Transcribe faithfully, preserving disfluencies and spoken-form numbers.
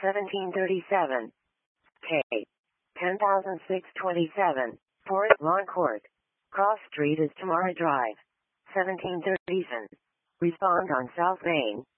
seventeen thirty-seven. K. ten thousand six hundred twenty-seven. Forest Lawn Court. Cross Street is Tamara Drive. seventeen thirty-seven. Respond on South Main.